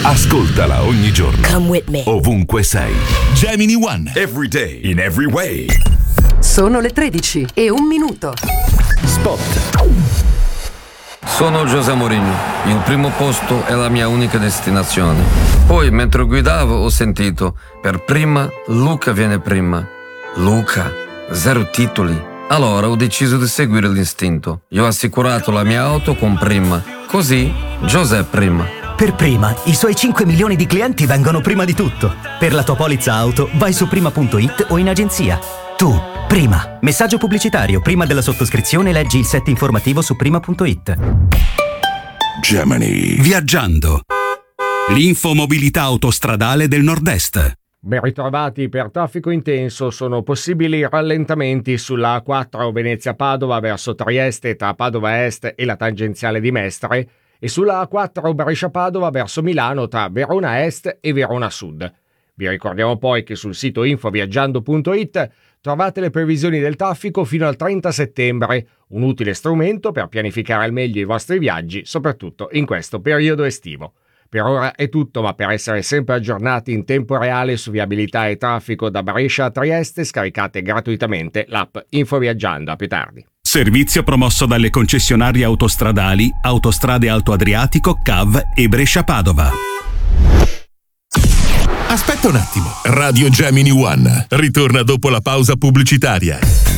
Ascoltala ogni giorno. Come with me. Ovunque sei. Gemini One. Every day. In every way. Sono le 13:01. Spot. Sono José Mourinho. Il primo posto è la mia unica destinazione. Poi, mentre guidavo, ho sentito: per prima, Luca viene prima. Luca, 0 titoli. Allora ho deciso di seguire l'istinto. Io ho assicurato la mia auto con Prima. Così, José prima. Per Prima, i suoi 5 milioni di clienti vengono prima di tutto. Per la tua polizza auto, vai su prima.it o in agenzia. Tu, Prima. Messaggio pubblicitario. Prima della sottoscrizione leggi il set informativo su prima.it. Gemini. Viaggiando. L'infomobilità autostradale del Nord-Est. Ben ritrovati. Per traffico intenso sono possibili rallentamenti sulla A4 Venezia-Padova verso Trieste tra Padova Est e la tangenziale di Mestre e sulla A4 Brescia-Padova verso Milano tra Verona Est e Verona Sud. Vi ricordiamo poi che sul sito infoviaggiando.it trovate le previsioni del traffico fino al 30 settembre, un utile strumento per pianificare al meglio i vostri viaggi, soprattutto in questo periodo estivo. Per ora è tutto, ma per essere sempre aggiornati in tempo reale su viabilità e traffico da Brescia a Trieste, scaricate gratuitamente l'app Infoviaggiando. A più tardi. Servizio promosso dalle concessionarie autostradali Autostrade Alto Adriatico, CAV e Brescia-Padova. Aspetta un attimo. Radio Gemini One ritorna dopo la pausa pubblicitaria.